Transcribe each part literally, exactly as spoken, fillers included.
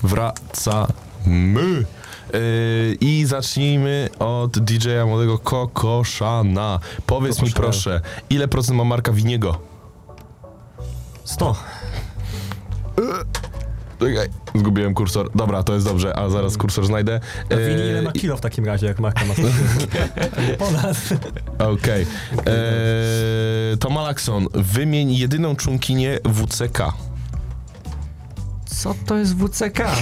wracamy. Yy, I zacznijmy od D J a młodego Kokoszana. Powiedz Kokoszana. mi proszę, ile procent ma marka Winiego? sto. Czekaj, zgubiłem kursor. Dobra, to jest dobrze, a zaraz kursor znajdę. A Wini ile ma kilo w takim razie, jak marka ma nie ponad. Okej. Okay. Tom Alakson, wymień jedyną członkinię W C K. Co to jest W C K?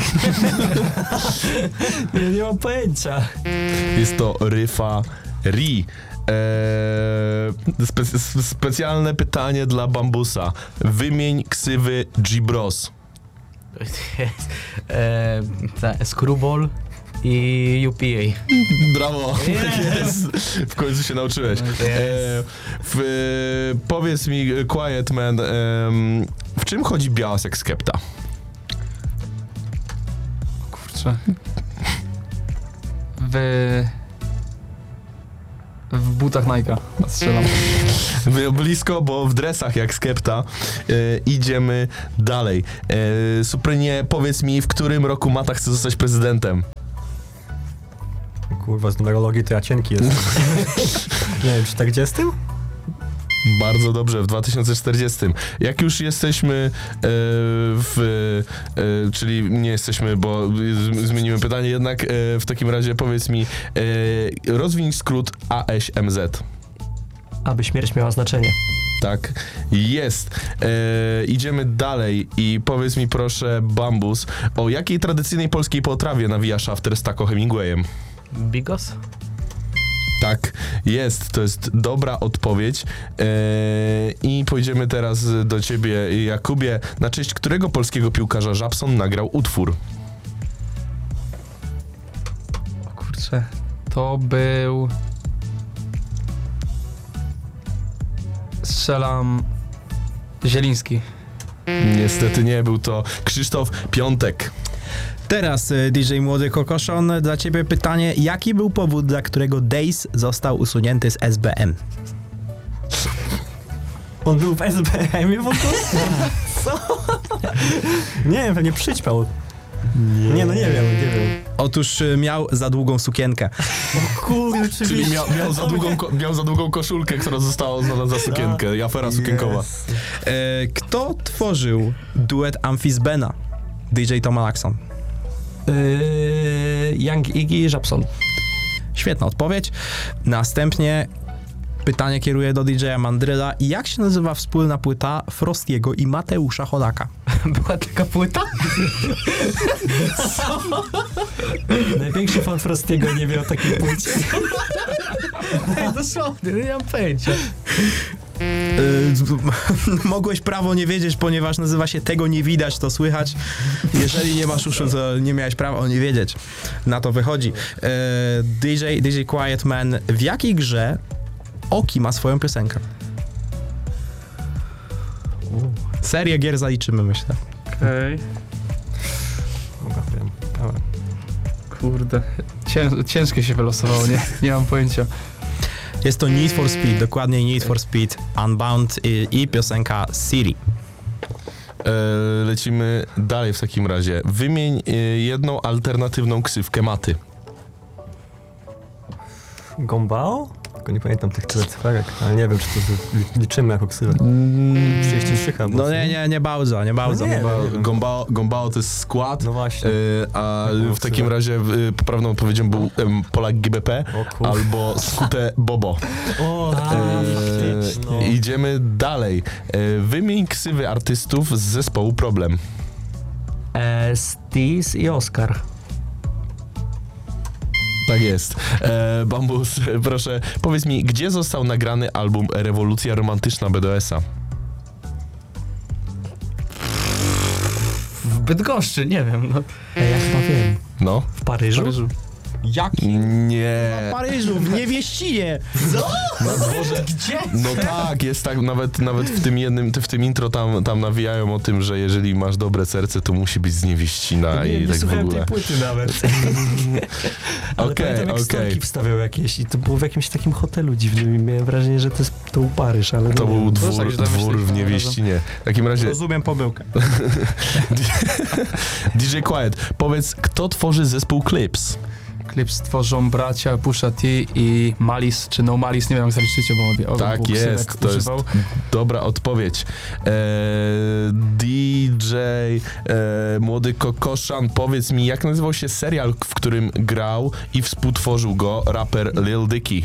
Ja nie mam pojęcia. Jest to Ryfa Ri. Eee, spe- specjalne pytanie dla Bambusa. Wymień ksywy G-Bros. Eee, Screwball i U P A. Brawo! Yes. W końcu się nauczyłeś. Yes. Eee, w, powiedz mi, Quiet Man, em, w czym chodzi Białasek Skepta? Kurczę. W... W butach Nike'a strzelam. Blisko, bo w dresach jak Skepta. E, idziemy dalej. E, Suprynie, powiedz mi, w którym roku Mata chce zostać prezydentem? Kurwa, z numerologii to ja cienki jestem. Nie wiem, czterdziestym? Bardzo dobrze, w dwa tysiące czterdziestym. Jak już jesteśmy e, w... E, czyli nie jesteśmy, bo z, zmienimy pytanie, jednak e, w takim razie powiedz mi, e, rozwiń skrót A S M Z. Aby śmierć miała znaczenie. Tak, jest. E, idziemy dalej i powiedz mi proszę, Bambus, o jakiej tradycyjnej polskiej potrawie nawija Shafter z Taco Hemingwayem? Bigos? Tak, jest. To jest dobra odpowiedź. Eee, I pójdziemy teraz do ciebie, Jakubie. Na cześć którego polskiego piłkarza Żabson nagrał utwór? O kurczę. To był... Strzelam... Zieliński. Niestety nie, był to Krzysztof Piątek. Teraz D J Młody Kokoszon, dla ciebie pytanie, jaki był powód, dla którego Days został usunięty z S B M? On był w S B M-ie w ogóle? Co? Nie wiem, pewnie przyćpał. Nie. nie, no nie wiem, nie wiem. Otóż y, miał za długą sukienkę. O kurde, Czyli miał, miał, za długą, ko- miał za długą koszulkę, która została uznana za sukienkę. I afera sukienkowa. Yes. E, kto tworzył duet Amphis Bena? D J Tom Alakson. Yy, Young Iggy i Żabson. Świetna odpowiedź. Następnie pytanie kieruję do D J a Mandryla. Jak się nazywa wspólna płyta Frostiego i Mateusza Holaka? Była taka płyta? Co? Największy fan Frostiego nie wie o takiej płycie. Dosłownie, nie mam pojęcia. Yy, mogłeś prawo nie wiedzieć, ponieważ nazywa się Tego nie widać, to słychać. Jeżeli nie masz uszu, to nie miałeś prawa nie wiedzieć. Na to wychodzi. Yy, D J, D J Quiet Man, w jakiej grze Oki ma swoją piosenkę? Serię gier zaliczymy, myślę. Okej. Dobra, wiem. Dobra. Kurde. Cię, ciężkie się wylosowało, nie? Nie mam pojęcia. Jest to Need for Speed, dokładnie Need for Speed Unbound i, i piosenka City. E, lecimy dalej w takim razie. Wymień e, jedną alternatywną ksywkę Maty. Gombao? Tylko nie pamiętam tych cyferek, ale nie wiem, czy to liczymy jako ksywę. trzydzieści trzy chyba. No nie, nie, nie bardzo, nie bardzo. No nie, nie bardzo. wiem. Gombao, Gombao to jest skład, No właśnie. e, a No, w takim razie e, poprawną odpowiedzią był em, Polak G B P O kur... albo Skute Bobo. O, E, no. Idziemy dalej. E, wymień ksywy artystów z zespołu Problem. E, Stis i Oscar. Tak jest. E, Bambus, proszę, powiedz mi, gdzie został nagrany album Rewolucja Romantyczna B D S-a? W Bydgoszczy, nie wiem, no. E, ja chyba wiem. No? W Paryżu? Paryżu. Jaki? Nie. W Paryżu, w Niewieścinie. Na dworze. Gdzie? No tak, jest tak, nawet, nawet w tym jednym, w tym intro tam, tam nawijają o tym, że jeżeli masz dobre serce, to musi być z Niewieścina nie, i nie tak w słuchałem ogóle. tej płyty nawet. Ale Okej, pamiętam, jak okej. storki wstawiał jakieś i to było w jakimś takim hotelu dziwnym i miałem wrażenie, że to, jest, to był Paryż, ale To no, był to dwór, tak źle dwór w myśleliśmy Niewieścinie. W takim razie Rozumiem pomyłkę. D J Quiet, powiedz, kto tworzy zespół Clips? Klip stworzą bracia Pusha T i Malice, czy No Malice, nie wiem jak zaliczycie, bo obie, obie Tak dwóch jest, ksywek to jest używał. dobra odpowiedź. Eee, D J eee, Młody Kokoszan, powiedz mi, jak nazywał się serial, w którym grał i współtworzył go raper Lil Dicky?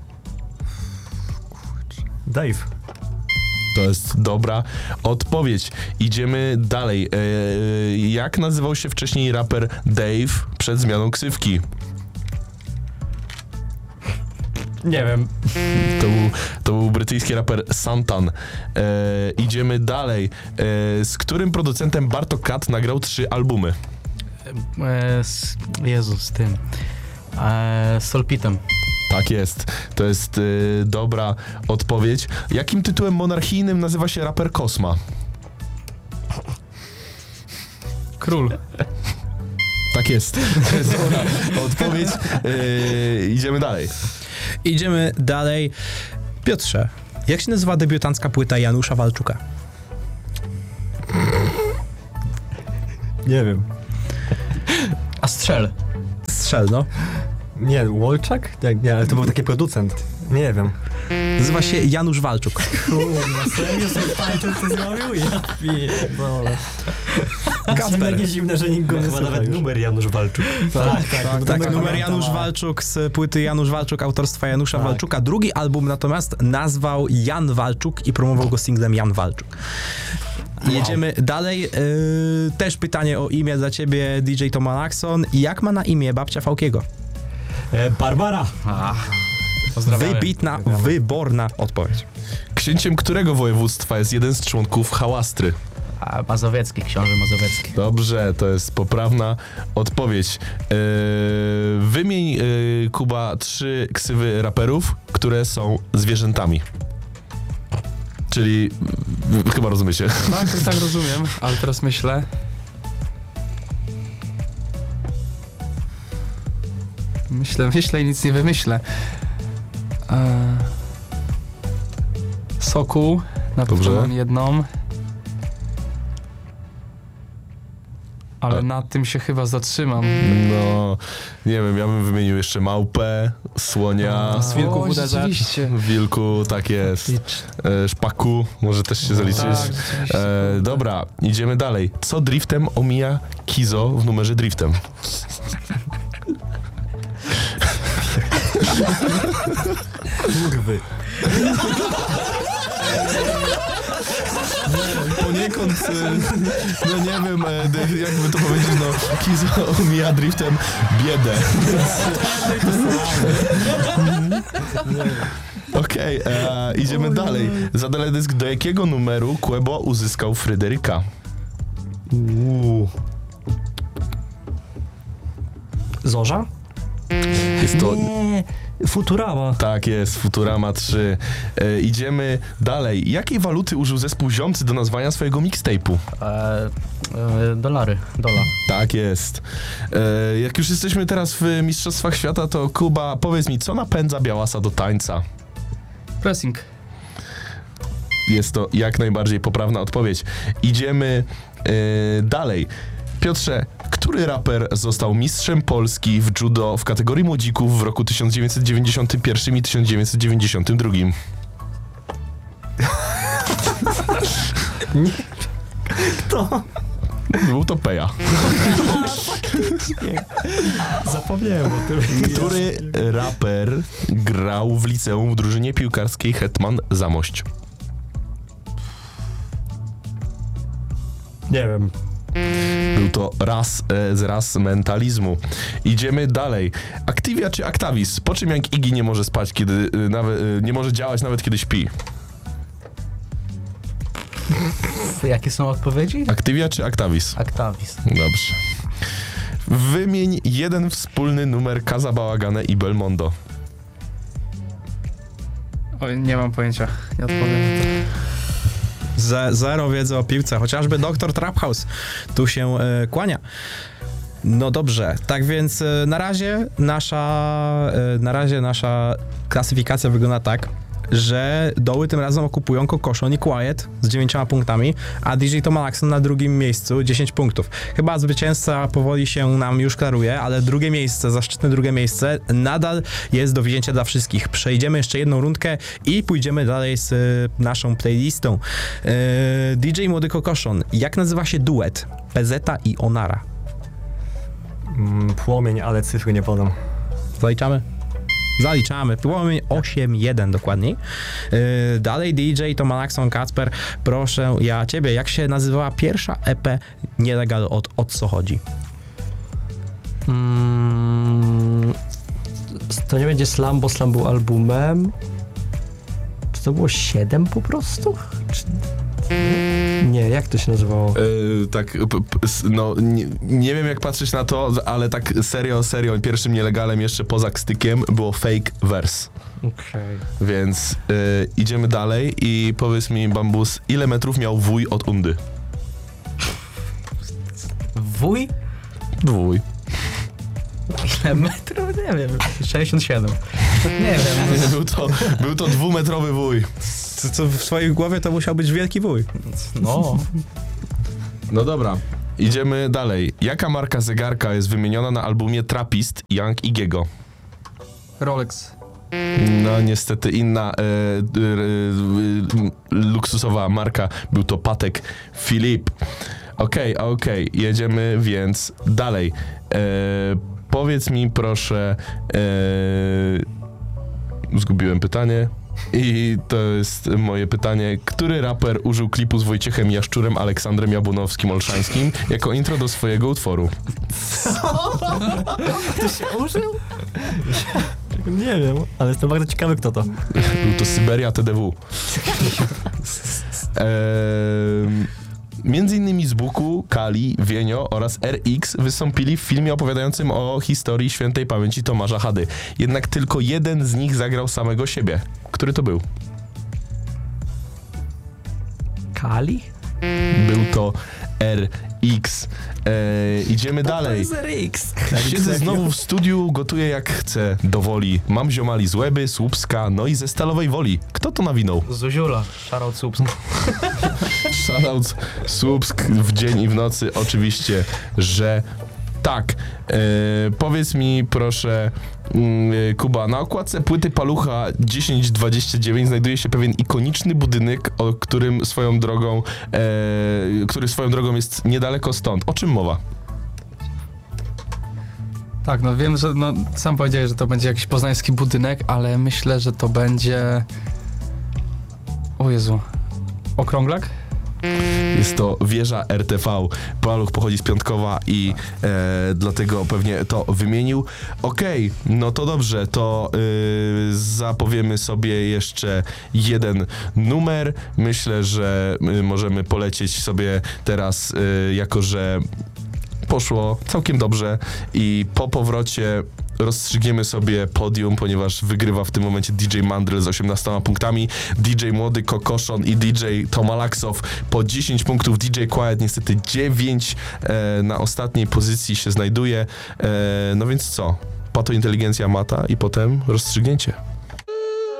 Dave. To jest dobra odpowiedź. Idziemy dalej. Eee, jak nazywał się wcześniej raper Dave przed zmianą ksywki? Nie wiem. To był, to był brytyjski raper Santan. Eee, idziemy dalej. Eee, z którym producentem Bartok Kat nagrał trzy albumy? E, z, Jezu, z tym. E, z Solpitem. Tak jest. To jest y, dobra odpowiedź. Jakim tytułem monarchijnym nazywa się raper Kosma? Król. Tak jest. To jest dobra odpowiedź. Yy, idziemy dalej. Idziemy dalej. Piotrze, jak się nazywa debiutancka płyta Janusza Walczuka? Nie wiem. A strzel. Strzel, no. Nie, Wolczak? Nie, nie, ale to był taki producent. Nie wiem. Nazywa się Janusz Walczuk. Kurwa, serio sobie title to zrobił? Ja pierdolę. Kacper. Takie zimne, że nikt go nie Chyba słucha nawet już. numer Janusz Walczuk. Tak, tak. no to Tak, numer numer pamiętam, Janusz ale- Walczuk z płyty Janusz Walczuk autorstwa Janusza Tak. Walczuka. Drugi album natomiast nazwał Jan Walczuk i promował go singlem Jan Walczuk. Jedziemy dalej. Yy, też pytanie o imię dla ciebie, D J Tomalaxon. Jak ma na imię babcia Fałkiego? E, Barbara. Pozdrawiamy. Wybitna, wyborna odpowiedź. Księciem którego województwa jest jeden z członków Hałastry? A, Mazowiecki, książę Mazowiecki. Dobrze, to jest poprawna odpowiedź. Yy, wymień, yy, Kuba, trzy ksywy raperów, które są zwierzętami. Czyli, yy, chyba rozumiecie. Tak, tak rozumiem, ale teraz myślę. Myślę, myślę i nic nie wymyślę. Eee, Sokół, na Dobrze. pewno mam jedną. Ale A- na tym się chyba zatrzymam. No, nie wiem, ja bym wymienił jeszcze małpę, słonia, Z wilków O, uderza. rzeczywiście. wilku, tak jest, e, szpaku, może też się zaliczyć. Tak, rzeczywiście. E, dobra, idziemy dalej. Co driftem omija Kizo w numerze driftem? Kurwy. Poniekąd, e, no nie wiem, e, de- jakby to powiedzieć, no Kizo omija driftem biedę. Okej, e, idziemy dalej. Za teledysk do jakiego numeru Quebo uzyskał Fryderyka? Uuu. Zorza? Jest to... Nie, Futurama. Tak jest, Futurama trzy. E, idziemy dalej. Jakiej waluty użył zespół Ziomcy do nazwania swojego mixtape'u? E, e, dolary, dolar. Tak jest. E, jak już jesteśmy teraz w Mistrzostwach Świata, to Kuba, powiedz mi, co napędza Białasa do tańca? Pressing. Jest to jak najbardziej poprawna odpowiedź. Idziemy e, dalej. Piotrze, który raper został mistrzem Polski w judo w kategorii młodzików w roku tysiąc dziewięćset dziewięćdziesiątym pierwszym i tysiąc dziewięćset dziewięćdziesiątym drugim? Kto? Był to Peja. Zapomniałem o tym. Który raper grał w liceum w drużynie piłkarskiej Hetman Zamość? Nie wiem. Był to raz e, z ras mentalizmu. Idziemy dalej. Activia czy Actavis? Po czym jak Iggy nie może spać, kiedy e, nawet, e, nie może działać nawet kiedy śpi? Jakie są odpowiedzi? Activia czy Actavis? Actavis. Dobrze. Wymień jeden wspólny numer Casa Bałagane i Belmondo. Oj, nie mam pojęcia. Nie odpowiem na to. Ze, zero wiedzy o piłce, chociażby doktor Traphouse tu się e, kłania. No dobrze, tak więc e, na razie nasza e, na razie nasza klasyfikacja wygląda tak, że doły tym razem okupują Kokoszon i Quiet z dziewięcioma punktami, a D J Tomalaxon na drugim miejscu dziesięć punktów. Chyba zwycięzca powoli się nam już klaruje, ale drugie miejsce, zaszczytne drugie miejsce nadal jest do wzięcia dla wszystkich. Przejdziemy jeszcze jedną rundkę i pójdziemy dalej z y, naszą playlistą. Y, D J Młody Kokoszon, jak nazywa się duet Pezeta i Onara? Mm, płomień, ale cyfry nie podam. Zaliczamy? Zaliczamy. Płomień osiem jeden dokładniej. Yy, dalej D J Tomalaxon Kacper, proszę ja ciebie, jak się nazywała pierwsza E P Nielegal, od, od co chodzi? Mm, to nie będzie Slam, bo Slam był albumem. Czy to było siedem po prostu? Czy... Nie, jak to się nazywało? Yy, tak, p- p- s- no nie, nie wiem jak patrzeć na to, ale tak serio, serio, pierwszym nielegalem jeszcze poza Kstykiem było Fake Verse. Okej. Więc yy, idziemy dalej i powiedz mi, Bambus, ile metrów miał wuj od Undy? Wuj? Wuj. Ile metrów? Nie wiem. sześćdziesiąt siedem. Nie wiem. Był to, był to dwumetrowy wuj. Co, co w swojej głowie to musiał być wielki wuj. No. No dobra, idziemy dalej. Jaka marka zegarka jest wymieniona na albumie Trappist Young Igiego? Rolex. No niestety inna e, e, e, luksusowa marka, był to Patek Philippe. Okej, okay, okej, okay. Jedziemy więc dalej. E, powiedz mi proszę, e, zgubiłem pytanie i to jest moje pytanie. Który raper użył klipu z Wojciechem Jaszczurem, Aleksandrem Jabłonowskim-Olszańskim jako intro do swojego utworu? To się użył? Nie wiem, ale jestem bardzo ciekawy, kto to. Był to Syberia T D W. Ehm, między innymi z Buku, Kali, Wienio oraz R X wystąpili w filmie opowiadającym o historii świętej pamięci Tomasza Hady. Jednak tylko jeden z nich zagrał samego siebie. Który to był? Kali? Był to R X. Eee, idziemy dalej. X. Siedzę znowu w studiu, gotuję jak chcę, do woli. Mam ziomali z Łeby, Słupska, no i ze Stalowej Woli. Kto to nawinął? Zuziula. Shoutout Słupsk. Shoutout Słupsk w dzień i w nocy, oczywiście, że tak. E, powiedz mi proszę, mm, Kuba, na okładce płyty Palucha dziesięć dwadzieścia dziewięć znajduje się pewien ikoniczny budynek, o którym swoją drogą, e, który swoją drogą jest niedaleko stąd. O czym mowa? Tak, no wiem, że no, sam powiedziałeś, że to będzie jakiś poznański budynek, ale myślę, że to będzie... O Jezu. Okrąglak? Jest to wieża R T V. Paluch pochodzi z Piątkowa i e, dlatego pewnie to wymienił. Okej, okay, no to dobrze, to y, zapowiemy sobie jeszcze jeden numer. Myślę, że y, możemy polecieć sobie teraz, y, jako że poszło całkiem dobrze i po powrocie rozstrzygniemy sobie podium, ponieważ wygrywa w tym momencie D J Mandryl z osiemnastoma punktami, D J Młody Kokoszon i D J Tomalaxow po dziesięć punktów, D J Quiet niestety dziewięć, e, na ostatniej pozycji się znajduje. E, no więc co? Pato inteligencja mata i potem rozstrzygnięcie.